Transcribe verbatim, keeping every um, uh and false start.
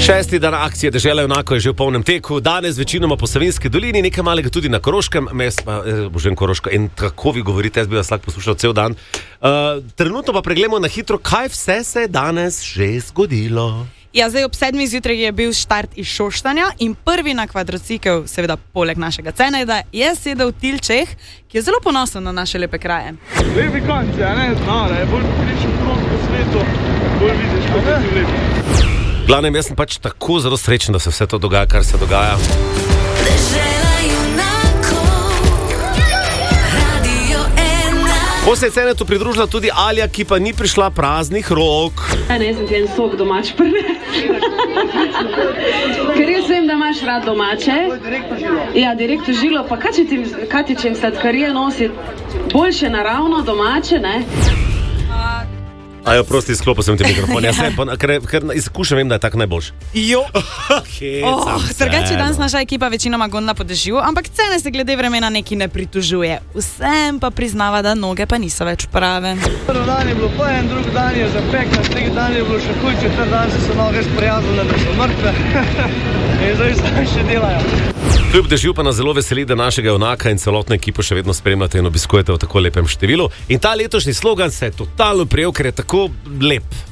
Šesti dan akcije Dežela junakov je že v polnem teku. Danes večinoma po Savinjski dolini, nekaj malega tudi na Koroškem. Mes pa, eh, božen Koroška, in tako vi govorite, jaz bi vas lahko poslušal cel dan. Uh, trenutno pa pregledamo na hitro, kaj vse se je danes že zgodilo. Ja, zdaj ob sedmih zjutraj je bil štart iz Šoštanja in prvi na kvadrocikel, seveda poleg našega Cenejda, je sedel Til Čeh, ki je zelo ponosen na naše lepe kraje. Lepi konci, a ne? No, ne, bolj pokričen krog po svetu, bolj vidiš, kako je lepi. Glavnem, jaz sem pač tako zelo srečen, da se vse to dogaja, kar se dogaja. Po se je Cenetu pridružila tudi Alja, ki pa ni prišla praznih rok. Ja, ne, sem ti en sok domač prinesla. Ker jaz vem, da imaš rad domače. Ja, direkt v žilo. Pa kaj ti, kaj ti čem sladkarije nosi? Boljše naravno, domače, ne? Ajo, prosti, izklopil sem ti mikrofon. Jaz ne, ker, ker izkušam, vem, da je tak najboljši. Jo. Oh, Drugače danes naša ekipa večinoma gondla po dežju, ampak Cene se glede vremena neki ne pritožuje. Vsem pa priznava, da noge pa niso več prave. Prvi dan je bilo pa en, drugi dan je zapek, na tretji dan je bilo še huj, četrti dan se so noge sprijaznile, da so mrtve. In zdaj zdaj še delajo. Kljub dežju pa nas zelo veseli, da našega junaka in celotno ekipo še vedno spremljate in obiskujete v tako lepem številu. In ta letošnji slogan se je totalno prijel, ker je tako lep.